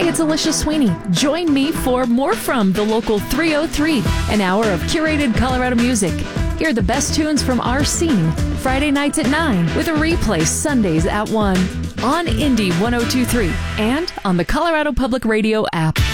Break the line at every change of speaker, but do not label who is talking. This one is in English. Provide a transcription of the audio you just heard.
Hey, it's Alicia Sweeney. Join me for More From the Local 303, an hour of curated Colorado music. Hear the best tunes from our scene Friday nights at 9 with a replay Sundays at 1 on Indie 1023 and on the Colorado Public Radio app.